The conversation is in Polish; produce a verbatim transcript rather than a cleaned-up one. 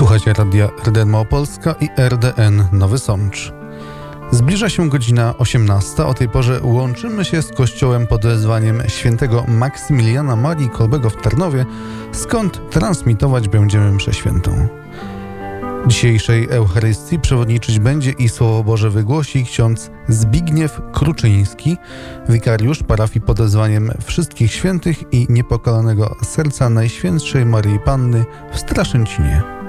Słuchacie radia R D N Małopolska i R D N Nowy Sącz. Zbliża się godzina osiemnasta. O tej porze łączymy się z kościołem pod wezwaniem świętego Maksymiliana Marii Kolbego w Tarnowie, skąd transmitować będziemy mszę świętą. Dzisiejszej Eucharystii przewodniczyć będzie i Słowo Boże wygłosi ksiądz Zbigniew Kruczyński, wikariusz parafii pod wezwaniem Wszystkich Świętych i Niepokalanego Serca Najświętszej Maryi Panny w Straszęcinie.